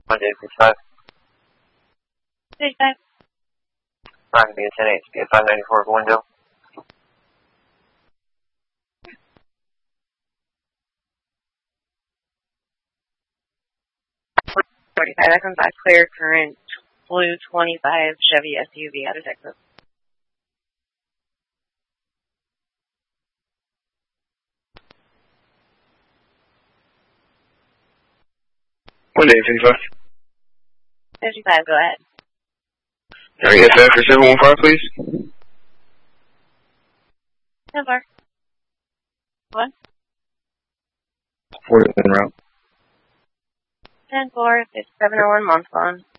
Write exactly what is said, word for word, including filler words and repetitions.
Monday, fifty-five. fifty-five. Not going to be a ten eight, be a five ninety-four for window. forty-five, that comes back clear current, blue twenty-five Chevy S U V out of Texas. Monday, fifty-five. fifty-five, go ahead. Alright, S F for seven one five, please. ten four. What? Fort en route. ten four, fifty-seven oh one Montfon.